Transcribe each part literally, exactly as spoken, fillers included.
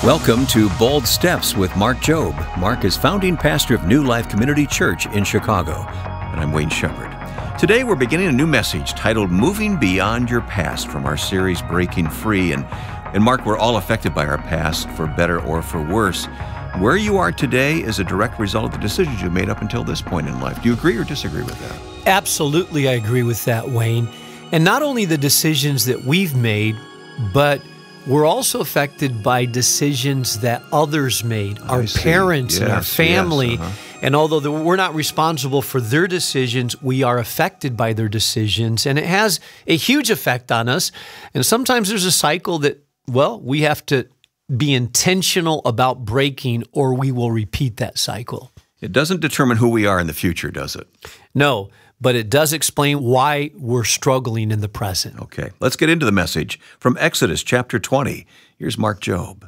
Welcome to Bold Steps with Mark Jobe. Mark is founding pastor of New Life Community Church in Chicago, and I'm Wayne Shepherd. Today we're beginning a new message titled Moving Beyond Your Past from our series Breaking Free. And, and Mark, we're all affected by our past, for better or for worse. Where you are today is a direct result of the decisions you made up until this point in life. Do you agree or disagree with that? Absolutely, I agree with that, Wayne. And not only the decisions that we've made, but we're also affected by decisions that others made, our I see. parents and our Yes, family. yes, uh-huh. And although the, we're not responsible for their decisions, we are affected by their decisions. And it has a huge effect on us. And sometimes there's a cycle that, well, we have to be intentional about breaking, or we will repeat that cycle. It doesn't determine who we are in the future, does it? No, but it does explain why we're struggling in the present. Okay, let's get into the message from Exodus chapter twenty. Here's Mark Jobe.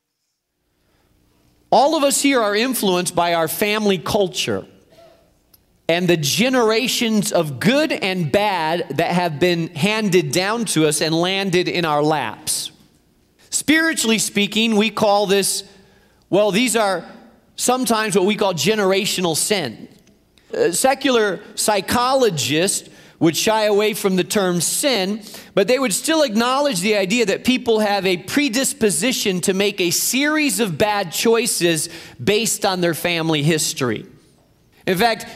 All of us here are influenced by our family culture and the generations of good and bad that have been handed down to us and landed in our laps. Spiritually speaking, we call this, well, these are sometimes what we call generational sin. Uh, secular psychologists would shy away from the term sin, but they would still acknowledge the idea that people have a predisposition to make a series of bad choices based on their family history. In fact,